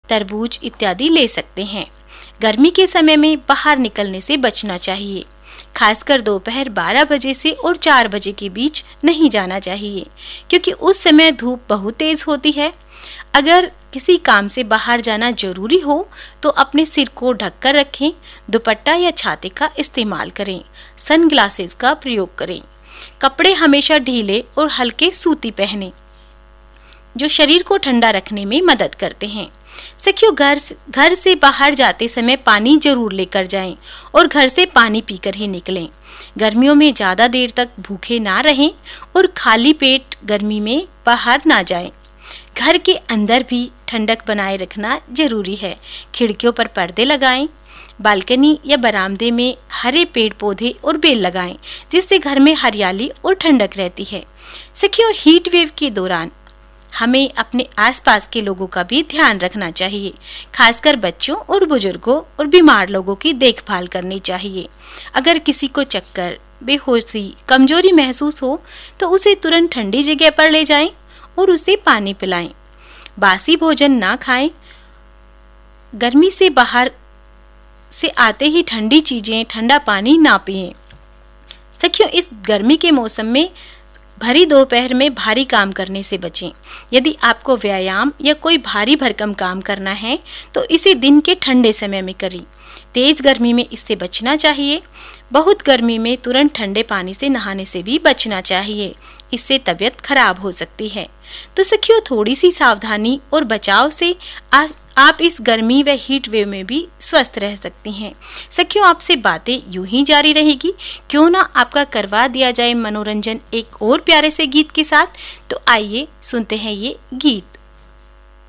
तरबूज इत्यादि ले सकते हैं। गर्मी के समय में बाहर निकलने से बचना चाहिए। खासकर दोपहर 12 बजे से और 4 बजे के बीच नहीं जाना चाहिए, क्योंकि उस समय धूप बहुत तेज होती है। अगर किसी काम से बाहर जाना जरूरी हो तो अपने सिर को ढककर रखें, दुपट्टा या छाते का इस्तेमाल करें, सनग्लासेस का प्रयोग करें। कपड़े हमेशा ढीले और हल्के सूती पहनें, जो शरीर को ठंडा रखने में मदद करते हैं। सखियों, घर से बाहर जाते समय पानी जरूर लेकर जाएं और घर से पानी पीकर ही निकलें। गर्मियों में ज्यादा देर तक भूखे ना रहें और खाली पेट गर्मी में बाहर ना जाएं। घर के अंदर भी ठंडक बनाए रखना जरूरी है। खिड़कियों पर पर्दे लगाएं, बालकनी या बरामदे में हरे पेड़ पौधे और बेल लगाएं, जिससे घर में हरियाली और ठंडक रहती है। सखियों, हीट वेव के दौरान हमें अपने आसपास के लोगों का भी ध्यान रखना चाहिए। खासकर बच्चों और बुजुर्गों और बीमार लोगों की देखभाल करनी चाहिए। अगर किसी को चक्कर, बेहोशी, कमजोरी महसूस हो तो उसे तुरंत ठंडी जगह पर ले जाएं और उसे पानी पिलाएं। बासी भोजन ना खाएं। गर्मी से बाहर से आते ही ठंडी चीजें, ठंडा पानी ना पिएं। सखियों, इस गर्मी के मौसम में भरी दोपहर में भारी काम करने से बचें। यदि आपको व्यायाम या कोई भारी भरकम काम करना है तो इसे दिन के ठंडे समय में करें। तेज गर्मी में इससे बचना चाहिए। बहुत गर्मी में तुरंत ठंडे पानी से नहाने से भी बचना चाहिए, इससे तबीयत खराब हो सकती है। तो सखियों, थोड़ी सी सावधानी और बचाव से आप इस गर्मी व हीट वेव में भी स्वस्थ रह सकती हैं। सखियों, आपसे बातें यूं ही जारी रहेगी। क्यों ना आपका करवा दिया जाए मनोरंजन एक और प्यारे से गीत के साथ। तो आइए सुनते हैं ये गीत।